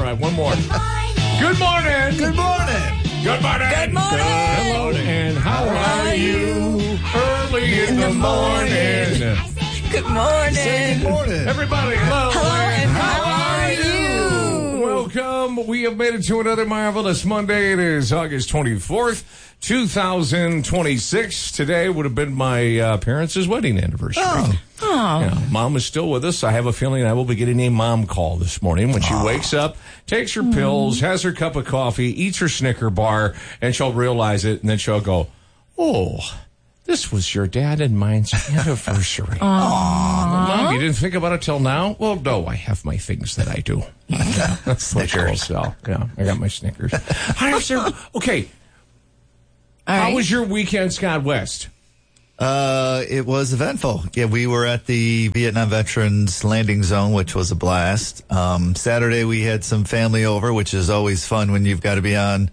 right, one more. Good morning. Good morning. Good morning. Good morning. Hello, and how are you? Early in the morning. Good morning. Good morning. Everybody, hello. Hello, and how are you? Welcome. We have made it to another marvelous Monday. It is August 24th, 2026. Today would have been my parents' wedding anniversary. Oh. Yeah, Mom is still with us. I have a feeling I will be getting a mom call this morning when she wakes up, takes her pills, has her cup of coffee, eats her Snicker bar, and she'll realize it, and then she'll go, oh, this was your dad and mine's anniversary. Mom, you didn't think about it till now? Well, no, I have my things that I do. That's what she'll sell. Yeah, I got my Snickers. Okay. How was your weekend, Scott West? It was eventful. Yeah, we were at the Vietnam Veterans Landing Zone, which was a blast. Saturday we had some family over, which is always fun when you've got to be on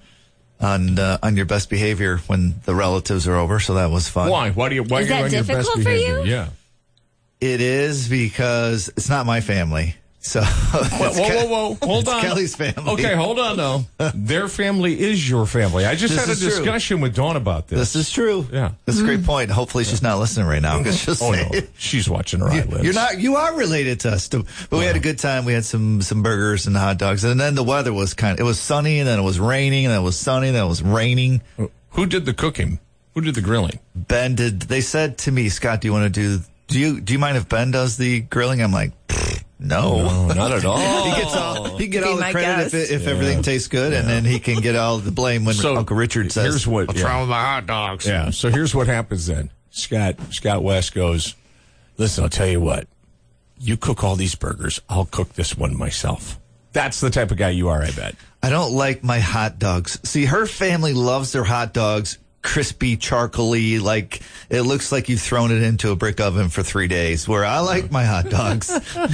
your best behavior when the relatives are over. So that was fun. Why? Why Is are that you on your best difficult for behavior? you? Yeah. It is because it's not my family. So Whoa. Hold on. Kelly's family. Okay, hold on, though. Their family is your family. I just had a discussion with Dawn about this. This is true. Yeah. That's a great point. Hopefully she's not listening right now. No. She's watching her eyelids. You are related to us. But we had a good time. We had some burgers and hot dogs. And then the weather was it was sunny, and then it was raining, and then it was sunny, and then it was raining. Who did the cooking? Who did the grilling? Ben did. They said to me, Scott, do you want to do you mind if Ben does the grilling? I'm like, no, not at all. he get all the credit if everything tastes good, and then he can get all the blame when Uncle Richard says, here's what, what's wrong with my hot dogs? Yeah, so here's what happens then. Scott West goes, listen, I'll tell you what. You cook all these burgers. I'll cook this one myself. That's the type of guy you are, I bet. I don't like my hot dogs. See, her family loves their hot dogs crispy, charcoaly, like it looks like you've thrown it into a brick oven for 3 days, where I like my hot dogs.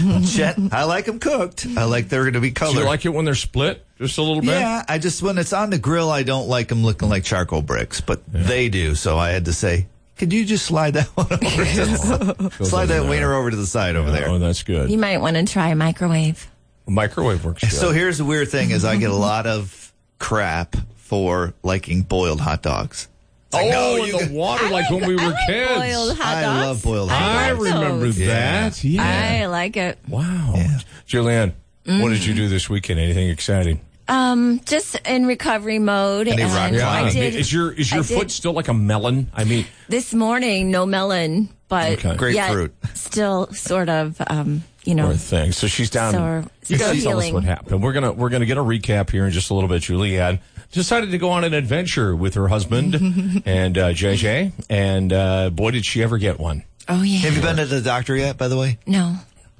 I like them cooked. I like they're going to be colored. Do you like it when they're split just a little bit? Yeah, when it's on the grill, I don't like them looking like charcoal bricks, but they do, so I had to say, could you just slide that one over slide that wiener over to the side over there. Oh, that's good. You might want to try a microwave. Microwave works good. So here's the weird thing is I get a lot of crap for liking boiled hot dogs. Like, in the water, like when we were kids. Boiled hot dogs. I love boiled hot dogs. I remember that. Yeah. I like it. Wow. Yeah. Julianne, what did you do this weekend? Anything exciting? Just in recovery mode. Any rock and I climbing? did. Is your foot still like a melon? I mean, This morning, no melon, but grapefruit. Still sort of, or thing. So she's down. Still Tell us healing. what happened. We're gonna get a recap here in just a little bit. Julianne decided to go on an adventure with her husband and JJ, and boy, did she ever get one. Oh yeah. Have you been to the doctor yet, by the way? No.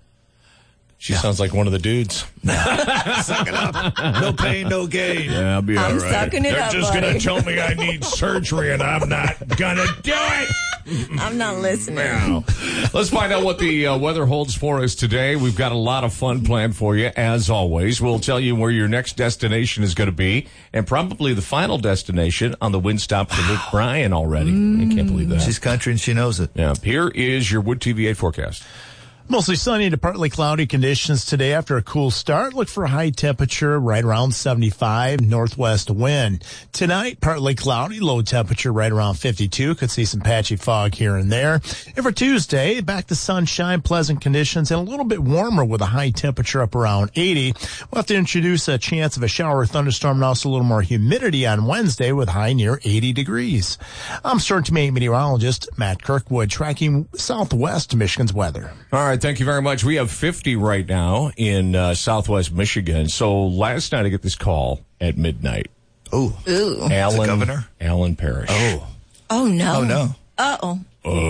She sounds like one of the dudes. Suck it up. No pain, no gain. Yeah, I'll be all I'm right. sucking it They're up, just buddy. going to tell me I need surgery, and I'm not going to do it. I'm not listening. Now, let's find out what the weather holds for us today. We've got a lot of fun planned for you, as always. We'll tell you where your next destination is going to be, and probably the final destination on the wind stop for Luke Bryan already. I can't believe that. She's country and she knows it. Yeah, here is your Wood TV 8 forecast. Mostly sunny to partly cloudy conditions today after a cool start. Look for a high temperature right around 75, northwest wind. Tonight, partly cloudy, low temperature right around 52. Could see some patchy fog here and there. And for Tuesday, back to sunshine, pleasant conditions, and a little bit warmer with a high temperature up around 80. We'll have to introduce a chance of a shower or thunderstorm and also a little more humidity on Wednesday with high near 80 degrees. I'm Storm Team 8 meteorologist Matt Kirkwood, tracking southwest Michigan's weather. All right, thank you very much. We have 50 right now in southwest Michigan. So last night I get this call at midnight. Ooh. Ooh. The governor? Alan Parrish. Oh no. Oh, no. Uh-oh.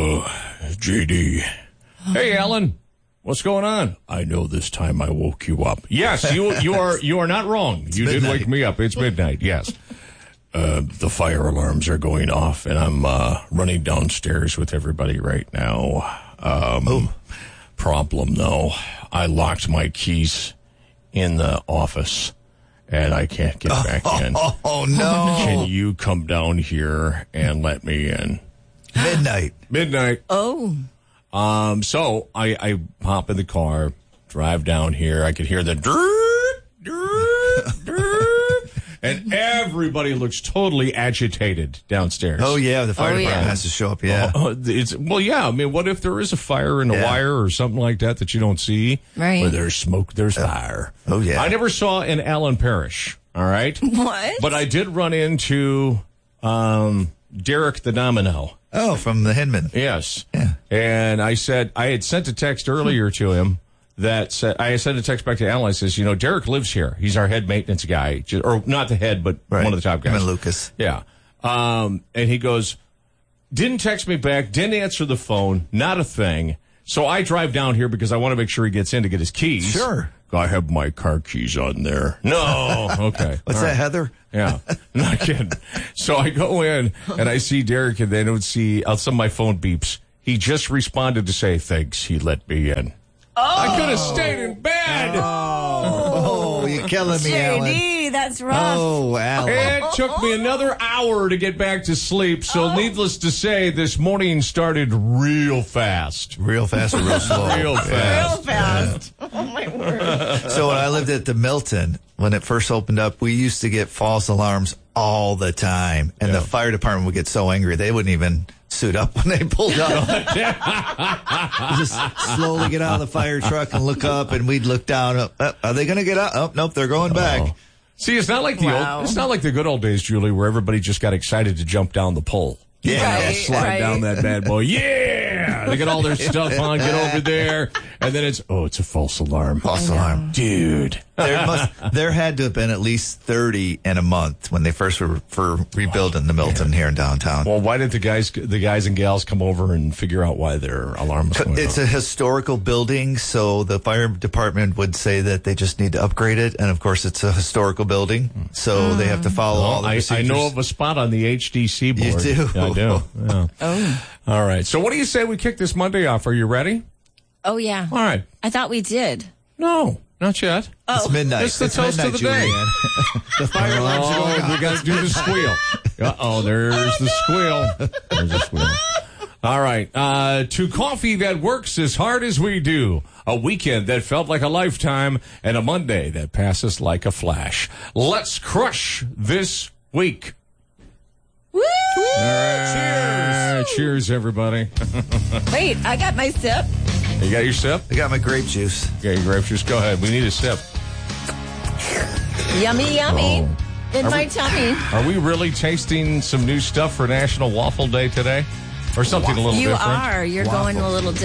JD. Hey, Alan. What's going on? I know this time I woke you up. Yes, you are not wrong. You did wake me up. It's midnight. Yes. The fire alarms are going off, and I'm running downstairs with everybody right now. Problem, though. I locked my keys in the office, and I can't get back in. Oh, no. Can you come down here and let me in? Midnight. Oh. So I hop in the car, drive down here. I could hear the and everybody looks totally agitated downstairs. Oh, yeah, the fire Oh, department yeah. has to show up, yeah. Yeah. I mean, what if there is a fire in the Yeah. wire or something like that you don't see? Right. Where there's smoke, there's fire. Oh, yeah. I never saw an Allen Parish. All right. What? But I did run into Derek the Domino. Oh, from the Hinman. Yes. Yeah. And I had sent a text earlier to him that said, I sent a text back to Alan. I says, Derek lives here. He's our head maintenance guy. Or not the head, but Right. one of the top guys. Him and Lucas. Yeah. And he goes, didn't text me back, didn't answer the phone, not a thing. So I drive down here because I want to make sure he gets in to get his keys. Sure. I have my car keys on there. No. Okay. What's All that, right. Heather? Yeah, not kidding. So I go in and I see Derek, and then I would see some of my phone beeps. He just responded to say, thanks, he let me in. I could have stayed in bed. Oh, you're killing me, Alan. JD, that's rough. Oh, Alan. It took me another hour to get back to sleep, so needless to say, this morning started real fast. Real fast or real slow? Real fast. Real fast. Oh, my word. So when I lived at the Milton, when it first opened up, we used to get false alarms all the time. And the fire department would get so angry, they wouldn't even suit up when they pulled up. Just slowly get out of the fire truck and look up, and we'd look down. Are they going to get out? Oh, nope, they're going back. See, it's not like it's not like the good old days, Julie, where everybody just got excited to jump down the pole. Yeah. Right. Slide down that bad boy. Yeah! They get all their stuff on, get over there, and then it's a false alarm. False alarm. Dude. There had to have been at least 30 in a month when they first were for rebuilding the Milton here in downtown. Well, why did the guys and gals come over and figure out why their alarm was going It's off? a historical building, so the fire department would say that they just need to upgrade it. And of course, it's a historical building, so they have to follow all the I procedures. know of a spot on the HDC board. You do? Yeah, I do. Yeah. Oh. All right. So what do you say we kick this Monday off? Are you ready? Oh, yeah. All right. I thought we did. No, not yet. It's midnight. It's the toast midnight, of the day. Julianne. The fire alarms are going off. We got to do the squeal. Uh-oh, there's the squeal. There's the squeal. All right. To coffee that works as hard as we do. A weekend that felt like a lifetime. And a Monday that passes like a flash. Let's crush this week. Woo! All right. Cheers, everybody. Wait, I got my sip. You got your sip? I got my grape juice. Yeah, your grape juice. Go ahead. We need a sip. Yummy, yummy. Oh. In my tummy. Are we really tasting some new stuff for National Waffle Day today? Or something a little You different? are. You're going a little